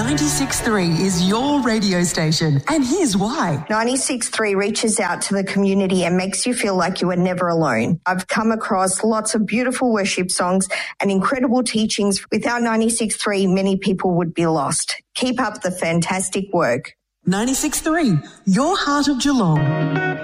96.3 is your radio station, and here's why. 96.3 reaches out to the community and makes you feel like you are never alone. I've come across lots of beautiful worship songs and incredible teachings. Without 96.3, many people would be lost. Keep up the fantastic work. 96.3, your heart of Geelong.